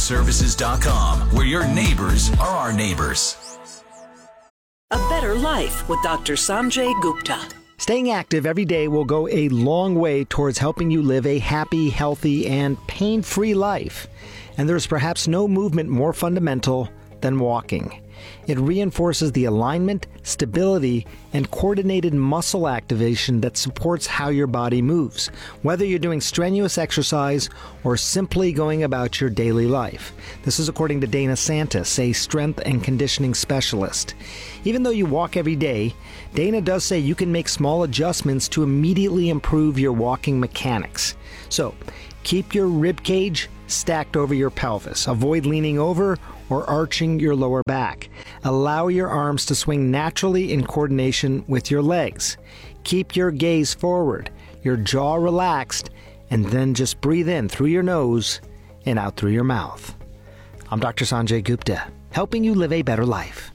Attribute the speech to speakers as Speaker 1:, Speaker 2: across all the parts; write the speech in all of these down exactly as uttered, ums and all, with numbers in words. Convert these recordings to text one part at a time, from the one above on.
Speaker 1: services dot com, where your neighbors are our neighbors.
Speaker 2: A Better Life with Doctor Sanjay Gupta.
Speaker 3: Staying active every day will go a long way towards helping you live a happy, healthy, and pain-free life. And there's perhaps no movement more fundamental than walking. It reinforces the alignment, stability, and coordinated muscle activation that supports how your body moves, whether you're doing strenuous exercise or simply going about your daily life. This is according to Dana Santis, a strength and conditioning specialist. Even though you walk every day, Dana does say you can make small adjustments to immediately improve your walking mechanics. So, keep your rib cage stacked over your pelvis. Avoid leaning over or arching your lower back. Allow your arms to swing naturally in coordination with your legs. Keep your gaze forward, your jaw relaxed, and then just breathe in through your nose and out through your mouth. I'm Doctor Sanjay Gupta, helping you live a better life.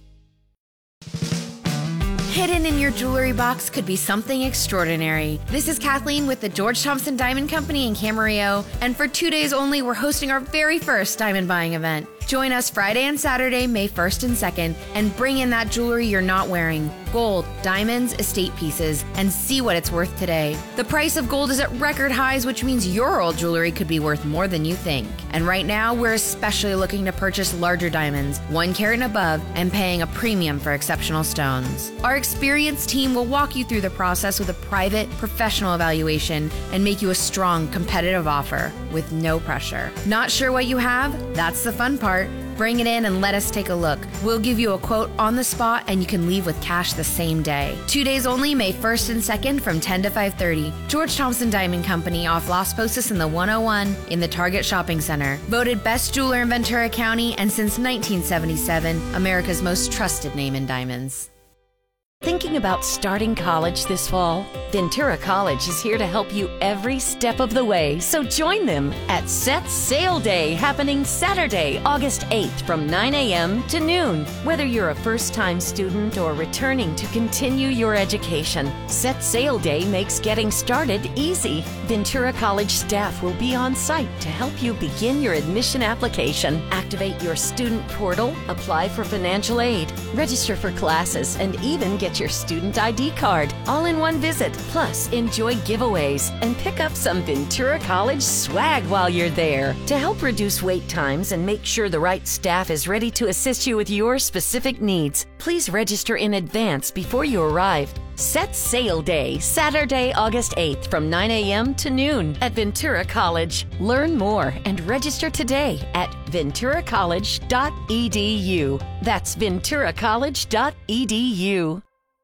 Speaker 4: Hidden in your jewelry box could be something extraordinary. This is Kathleen with the George Thompson Diamond Company in Camarillo, and for two days only, we're hosting our very first diamond buying event. Join us Friday and Saturday, May first and second, and bring in that jewelry you're not wearing. Gold, diamonds, estate pieces, and see what it's worth today. The price of gold is at record highs, which means your old jewelry could be worth more than you think. And right now, we're especially looking to purchase larger diamonds, one carat and above, and paying a premium for exceptional stones. Our experienced team will walk you through the process with a private, professional evaluation and make you a strong, competitive offer with no pressure. Not sure what you have? That's the fun part. Bring it in and let us take a look. We'll give you a quote on the spot, and you can leave with cash the same day. Two days only, May first and second from ten to five thirty. George Thompson Diamond Company off Las Posas in the one oh one in the Target Shopping Center. Voted best jeweler in Ventura County, and since nineteen seventy-seven, America's most trusted name in diamonds.
Speaker 5: Thinking about starting college this fall? Ventura College is here to help you every step of the way, so join them at Set Sail Day, happening Saturday, August eighth from nine a.m. to noon. Whether you're a first-time student or returning to continue your education, Set Sail Day makes getting started easy. Ventura College staff will be on site to help you begin your admission application, activate your student portal, apply for financial aid, register for classes, and even get your student I D card, all in one visit. Plus, enjoy giveaways and pick up some Ventura College swag while you're there. To help reduce wait times and make sure the right staff is ready to assist you with your specific needs, please register in advance before you arrive. Set Sail Day, Saturday, August eighth from nine a.m. to noon at Ventura College. Learn more and register today at ventura college dot e d u. That's ventura college dot e d u.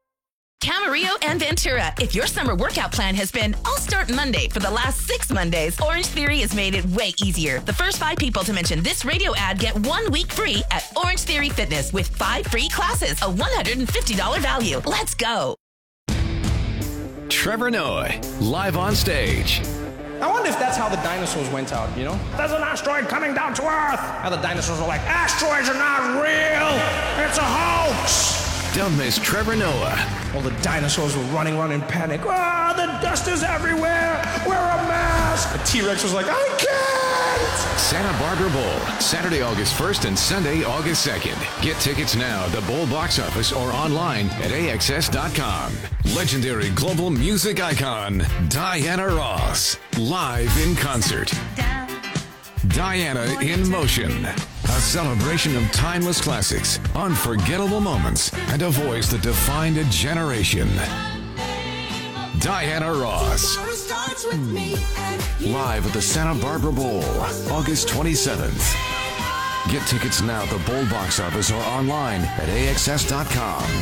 Speaker 6: Camarillo and Ventura. If your summer workout plan has been, I'll start Monday for the last six Mondays, Orange Theory has made it way easier. The first five people to mention this radio ad get one week free at Orange Theory Fitness with five free classes, a one hundred fifty dollars value. Let's go.
Speaker 7: Trevor Noah, live on stage.
Speaker 8: I wonder if that's how the dinosaurs went out, you know? There's an asteroid coming down to Earth. How the dinosaurs were like, asteroids are not real. It's a hoax.
Speaker 7: Don't miss Trevor Noah.
Speaker 8: All the dinosaurs were running around in panic. Ah, the dust is everywhere. Wear a mask. The T-Rex was like, I can't.
Speaker 7: Santa Barbara Bowl, Saturday, August first and Sunday, August second. Get tickets now at the Bowl box office or online at a x s dot com. Legendary global music icon, Diana Ross, live in concert. Diana in Motion. A celebration of timeless classics, unforgettable moments, and a voice that defined a generation. Diana Ross. Live at the Santa Barbara Bowl, August twenty-seventh. Get tickets now at the Bowl box office or online at a x s dot com.